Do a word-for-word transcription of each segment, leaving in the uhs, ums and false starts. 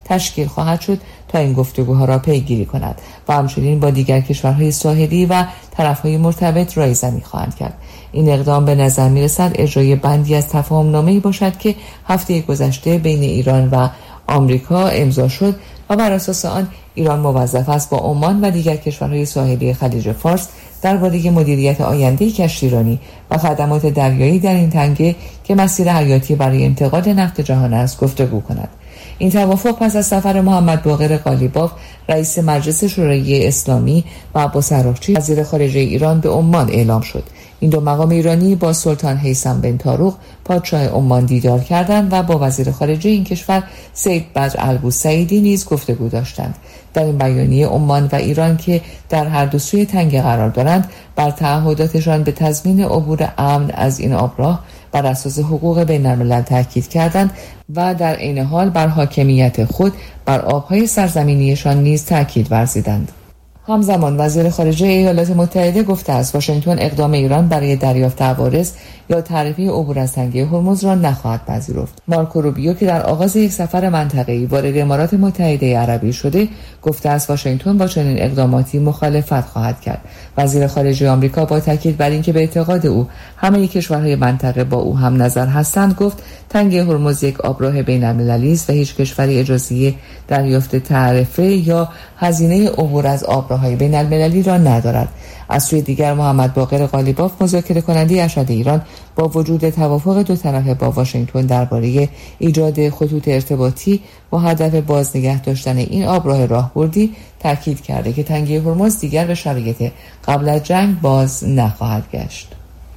تشکیل خواهد شد تا این گفتگوها را پیگیری کند و همچنین با دیگر کشورهای ساحلی و طرفهای مرتبط رایزنی خواهند کرد. این اقدام به نظر می‌رسد اجرای بندی از تفاهم‌نامه‌ای باشد که هفته گذشته بین ایران و آمریکا امضا شد و بر اساس آن ایران موظف است با عمان و دیگر کشورهای ساحلی خلیج فارس درباره مدیریت آینده کشتیرانی و خدمات دریایی در این تنگه که مسیر حیاتی برای انتقال نفت جهان است گفتگو کند. این توافق پس از سفر محمد باقر قالیباف رئیس مجلس شورای اسلامی و عباس عراقچی وزیر خارجه ایران به عمان اعلام شد. این دو مقام ایرانی با سلطان هیثم بن طاروق پادشاه عمان دیدار کردند و با وزیر خارجه این کشور سید بدر البوسعیدی نیز گفتگو داشتند. در این بیانیه عمان و ایران که در هر دو سوی تنگه قرار دارند بر تعهداتشان به تضمین عبور امن از این آبراه بر اساس حقوق بین الملل تاکید کردند و در عین حال بر حاکمیت خود بر آبهای سرزمینیشان نیز تاکید ورزیدند. همزمان وزیر خارجه ایالات متحده گفته است واشنگتن اقدام ایران برای دریافت عوارض یا تعرفه عبور از تنگه هرمز را نخواهد پذیرفت. مارکو روبیو که در آغاز یک سفر منطقه‌ای وارد امارات متحده عربی شده گفته است واشنگتن با چنین اقداماتی مخالفت خواهد کرد. وزیر خارجه آمریکا با تاکید بر اینکه به اعتقاد او همه کشورهای منطقه با او هم نظر هستند گفت تنگه هرمز یک آبراه بین‌المللی است و هیچ کشوری اجازه دریافت تعرفه یا هزینه عبور از آبراه‌های بین‌المللی را ندارد. از سوی دیگر محمد باقر قالیباف مذاکره کننده ارشد ایران با وجود توافق دو طرفه با واشنگتن درباره ایجاد خطوط ارتباطی با هدف باز نگه داشتن این آبراه راهبردی تاکید کرده که تنگه هرمز دیگر به شرایط قبل از جنگ باز نخواهد گشت.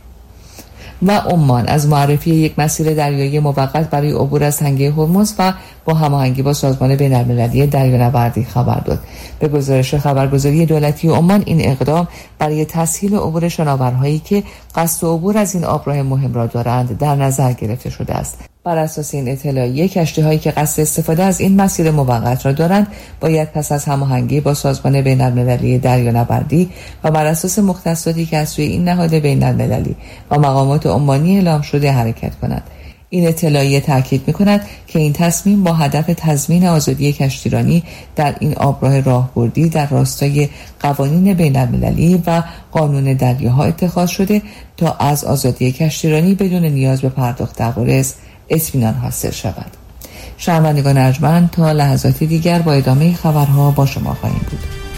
و عمان از معرفی یک مسیر دریایی موقت برای عبور از تنگه هرمز و با هماهنگی با سازمان بین‌المللی دریانوردی خبر داد. به گزارش خبرگزاری دولتی عمان این اقدام برای تسهیل عبور شناورهایی که قصد عبور از این آبراه مهم را دارند در نظر گرفته شده است. بر اساس این اطلاعیه کشتی‌هایی که قصد استفاده از این مسیر موقت را دارند باید پس از هماهنگی با سازمان بین‌المللی دریانوردی و بر اساس مختصاتی که از سوی این نهاد بین‌المللی و مقامات عمانی اعلام شده حرکت کنند. این اطلاعیه تاکید می‌کند که این تصمیم با هدف تضمین آزادی کشتیرانی در این آبراه راهبردی در راستای قوانین بین‌المللی و قانون دریاها اتخاذ شده تا از آزادی کشتیرانی بدون نیاز به پرداخت عوارض اطمینان حاصل شود. شنوندگان ارجمند تا لحظاتی دیگر با ادامه خبرها با شما خواهیم بود.